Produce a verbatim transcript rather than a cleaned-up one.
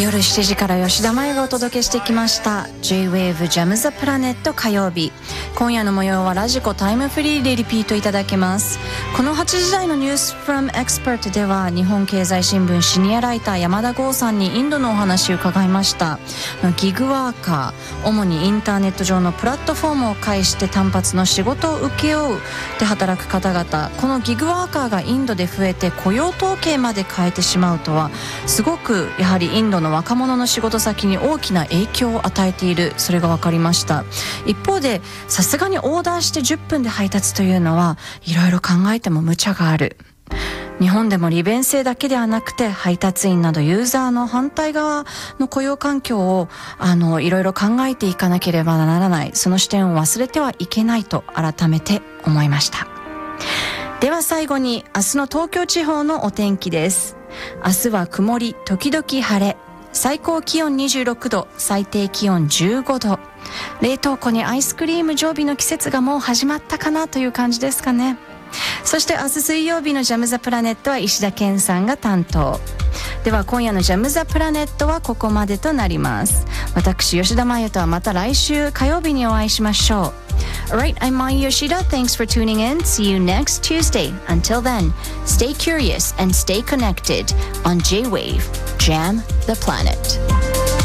夜しちじから吉田麻也がお届けしてきました J-Wave Jam the Planet 火曜日。今夜の模様はラジコタイムフリーでリピートいただけます。このはちじ台のニュース from Expert では日本経済新聞シニアライター山田剛さんにインドのお話を伺いました。ギグワーカー、主にインターネット上のプラットフォームを介して単発の仕事を請け負うで働く方々、このギグワーカーがインドで増えて雇用統計まで変えてしまうとは、すごくやはりインドの若者の仕事先に大きな影響を与えている、それが分かりました。一方でさすがにオーダーしてじゅっぷんで配達というのはいろいろ考えても無茶がある。日本でも利便性だけではなくて配達員などユーザーの反対側の雇用環境をあのいろいろ考えていかなければならない、その視点を忘れてはいけないと改めて思いました。では最後に明日の東京地方のお天気です。明日は曇り時々晴れ、最高気温にじゅうろくど、最低気温じゅうごど。冷凍庫にアイスクリーム常備の季節がもう始まったかなという感じですかね。そして明日水曜日のジャムザプラネットは石田健さんが担当。では今夜のジャムザプラネットはここまでとなります。私吉田麻也とはまた来週火曜日にお会いしましょう。 Alright, I'm Maya Yoshida. Thanks for tuning in. See you next Tuesday. Until then, stay curious and stay connected on J-Wave Jam the Planet.